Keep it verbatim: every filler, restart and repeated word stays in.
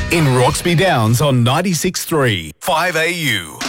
in Roxby Downs on ninety-six point three five A U.